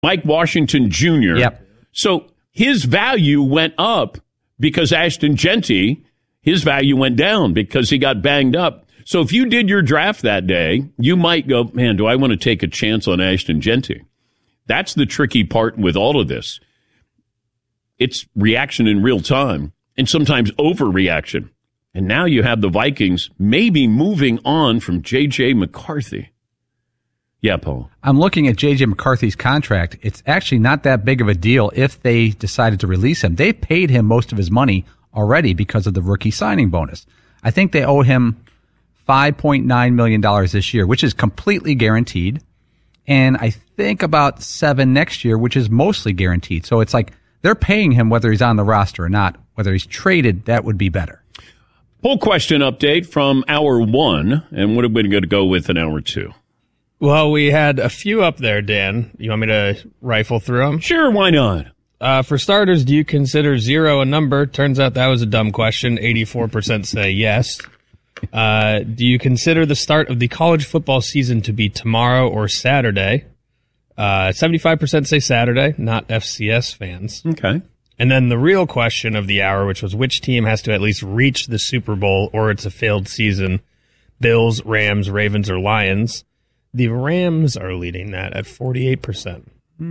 Mike Washington Jr. Yep. So his value went up because Ashton Jeanty, his value went down because he got banged up. So if you did your draft that day, you might go, man, do I want to take a chance on Ashton Jeanty? That's the tricky part with all of this. It's reaction in real time and sometimes overreaction. And now you have the Vikings maybe moving on from J.J. McCarthy. Yeah, Paul. I'm looking at J.J. McCarthy's contract. It's actually not that big of a deal if they decided to release him. They paid him most of his money already because of the rookie signing bonus. I think they owe him $5.9 million this year, which is completely guaranteed. And I think about $7 million next year, which is mostly guaranteed. So it's like they're paying him whether he's on the roster or not. Whether he's traded, that would be better. Poll question update from hour 1. And what are we going to go with in hour 2? Well, we had a few up there, Dan. You want me to rifle through them? Sure, why not? For starters, do you consider 0 a number? Turns out that was a dumb question. 84% say yes. Do you consider the start of the college football season to be tomorrow or Saturday? 75% say Saturday, not FCS fans. Okay. And then the real question of the hour, which was which team has to at least reach the Super Bowl or it's a failed season? Bills, Rams, Ravens, or Lions? The Rams are leading that at 48%.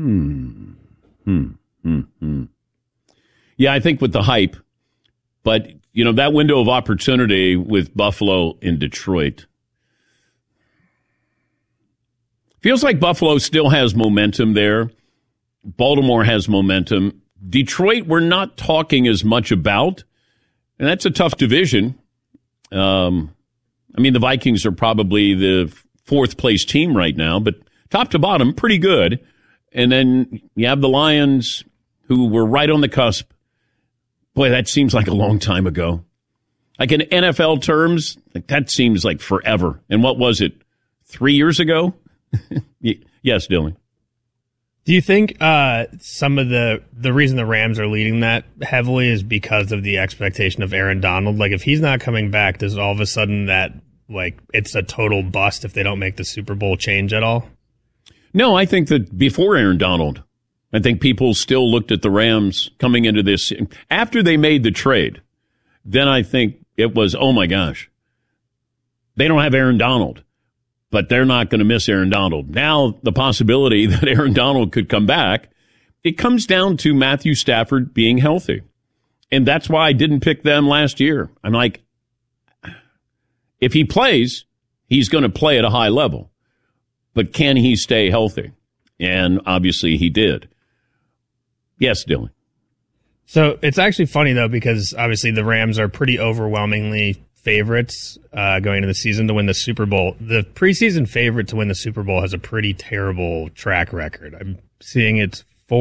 Yeah, I think with the hype, but, you know, that window of opportunity with Buffalo and Detroit. Feels like Buffalo still has momentum there. Baltimore has momentum. Detroit, we're not talking as much about, and that's a tough division. I mean, the Vikings are probably the fourth place team right now, but top to bottom, pretty good. And then you have the Lions, who were right on the cusp. Boy, that seems like a long time ago. Like in NFL terms, like that seems like forever. And what was it, 3 years ago? Yes, Dylan. Do you think some of the reason the Rams are leading that heavily is because of the expectation of Aaron Donald? Like, if he's not coming back, does all of a sudden that, like, it's a total bust if they don't make the Super Bowl change at all? No, I think that before Aaron Donald, I think people still looked at the Rams coming into this. After they made the trade, then I think it was, oh my gosh, they don't have Aaron Donald, but they're not going to miss Aaron Donald. Now, the possibility that Aaron Donald could come back, it comes down to Matthew Stafford being healthy. And that's why I didn't pick them last year. I'm like, if he plays, he's going to play at a high level. But can he stay healthy? And obviously he did. Yes, Dylan. So it's actually funny, though, because obviously the Rams are pretty overwhelmingly favorites going into the season to win the Super Bowl. The preseason favorite to win the Super Bowl has a pretty terrible track record. I'm seeing they're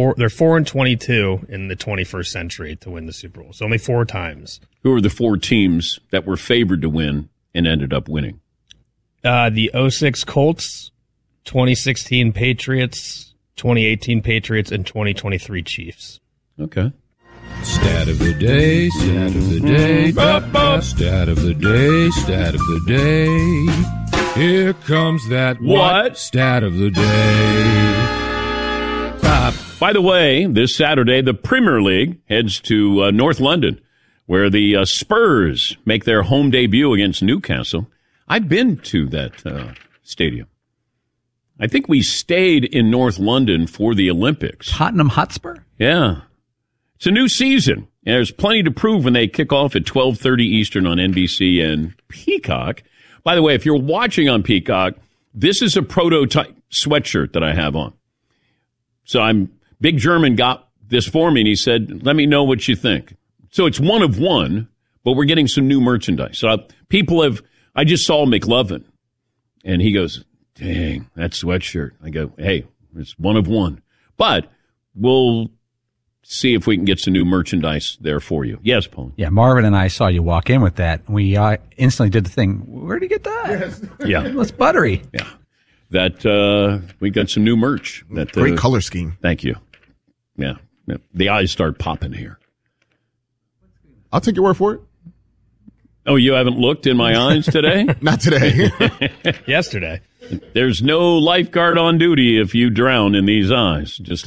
4-22 in the 21st century to win the Super Bowl. So only 4 times. Who are the 4 teams that were favored to win and ended up winning? The 2006 Colts, 2016 Patriots, 2018 Patriots, and 2023 Chiefs. Okay. Stat of the day, stat of the day, stat of the day, stat of the day. Here comes that what? Stat of the day. By the way, this Saturday, the Premier League heads to North London, where the Spurs make their home debut against Newcastle. I've been to that stadium. I think we stayed in North London for the Olympics. Tottenham Hotspur? Yeah. It's a new season. There's plenty to prove when they kick off at 12:30 Eastern on NBC and Peacock. By the way, if you're watching on Peacock, this is a prototype sweatshirt that I have on. So Big German got this for me, and he said, let me know what you think. So it's one of one, but we're getting some new merchandise. So I just saw McLovin, and he goes, dang, that sweatshirt. I go, hey, it's one of one. But we'll see if we can get some new merchandise there for you. Yes, Paul. Yeah, Marvin and I saw you walk in with that. We instantly did the thing. Where'd you get that? Yes. Yeah. It's buttery. Yeah. That we got some new merch. Great color scheme. Thank you. Yeah. The eyes start popping here. I'll take your word for it. Oh, you haven't looked in my eyes today? Not today. Yesterday. There's no lifeguard on duty if you drown in these eyes. Just